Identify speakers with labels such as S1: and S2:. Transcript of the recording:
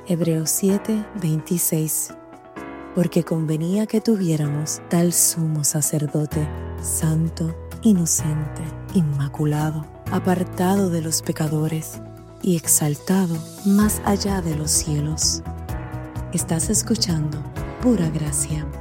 S1: Hebreos 7:26. Porque convenía que tuviéramos tal sumo sacerdote, santo, inocente, inmaculado, apartado de los pecadores y exaltado más allá de los cielos. Estás escuchando Pura Gracia.